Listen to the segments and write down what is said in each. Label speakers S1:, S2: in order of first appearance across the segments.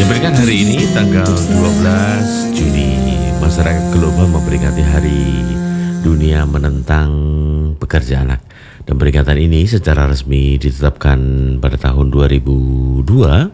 S1: Diberikan hari ini tanggal 12 Juni, masyarakat global memperingati Hari Dunia Menentang Pekerja Anak. Dan peringatan ini secara resmi ditetapkan pada tahun 2002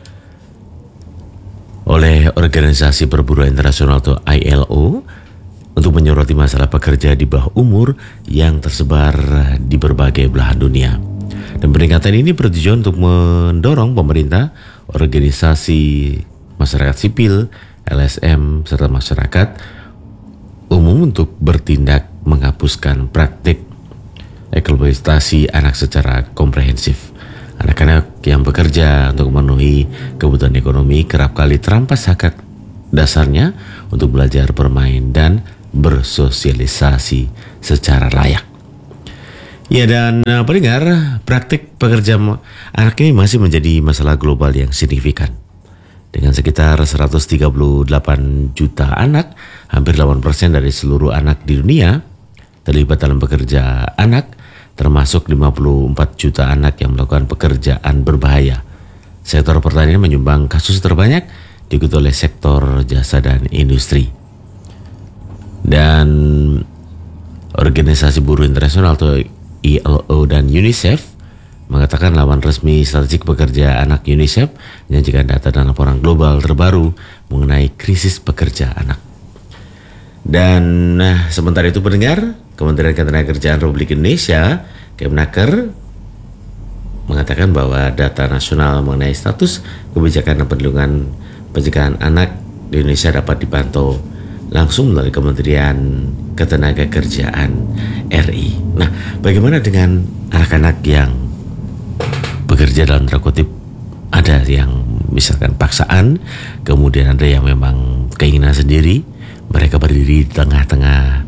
S1: oleh Organisasi Perburuan Internasional atau ILO untuk menyoroti masalah pekerja di bawah umur yang tersebar di berbagai belahan dunia. Dan peringatan ini bertujuan untuk mendorong pemerintah, organisasi masyarakat sipil, LSM, serta masyarakat umum untuk bertindak menghapuskan praktik eksploitasi anak secara komprehensif. Anak-anak yang bekerja untuk memenuhi kebutuhan ekonomi kerap kali terampas hak dasarnya untuk belajar, bermain, dan bersosialisasi secara layak. Ya, dan pendengar, praktik pekerja anak ini masih menjadi masalah global yang signifikan. Dengan sekitar 138 juta anak, hampir 8% dari seluruh anak di dunia terlibat dalam pekerja anak, termasuk 54 juta anak yang melakukan pekerjaan berbahaya. Sektor pertanian menyumbang kasus terbanyak, diikuti oleh sektor jasa dan industri. Dan Organisasi Buruh Internasional atau ILO dan UNICEF mengatakan laman resmi statistik pekerja anak UNICEF menyajikan data dan laporan global terbaru mengenai krisis pekerja anak. Dan sementara itu pendengar, Kementerian Ketenagakerjaan Republik Indonesia, Kemnaker, mengatakan bahwa data nasional mengenai status kebijakan dan perlindungan pencegahan anak di Indonesia dapat dipantau langsung melalui Kementerian Ketenagakerjaan RI. Nah, bagaimana dengan anak-anak yang bekerja dalam tanda kutip, ada yang misalkan paksaan, kemudian ada yang memang keinginan sendiri, mereka berdiri di tengah-tengah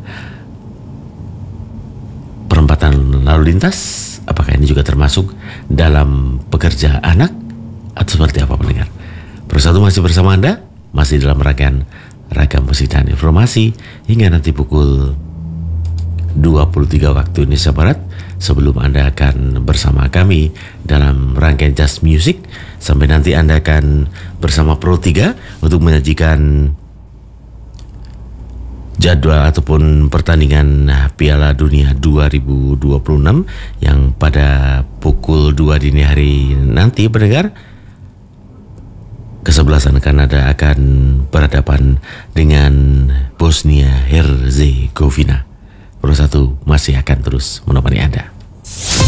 S1: perempatan lalu lintas, apakah ini juga termasuk dalam pekerja anak atau seperti apa pendengar? Persatu masih bersama Anda, masih dalam ragam musik dan informasi hingga nanti pukul 23 waktu Indonesia Barat. Sebelum Anda akan bersama kami dalam rangkaian Just Music, sampai nanti Anda akan bersama Pro 3 untuk menyajikan jadwal ataupun pertandingan Piala Dunia 2026 yang pada pukul 2 dini hari nanti pendengar, kesebelasan Kanada akan berhadapan dengan Bosnia Herzegovina. Pro 1 masih akan terus menemani Anda.